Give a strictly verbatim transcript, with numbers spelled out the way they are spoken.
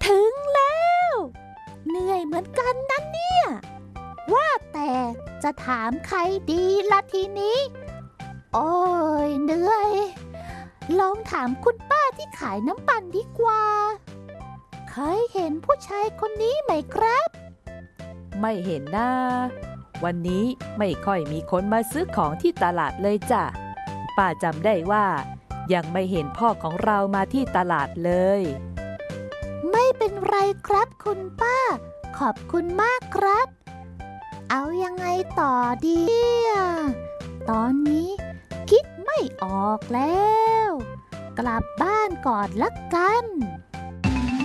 ถึงแล้วเหนื่อยเหมือนกันนะเนี่ยว่าแต่จะถามใครดีละทีนี้โอ้ยเหนื่อยลองถามคุณป้าที่ขายน้ำปั่นดีกว่าเคยเห็นผู้ชายคนนี้ไหมครับไม่เห็นนะวันนี้ไม่ค่อยมีคนมาซื้อของที่ตลาดเลยจ้ะป้าจำได้ว่ายังไม่เห็นพ่อของเรามาที่ตลาดเลยไม่เป็นไรครับคุณป้าขอบคุณมากครับเอายังไงต่อดีตอนนี้คิดไม่ออกแล้วกลับบ้านก่อนละกัน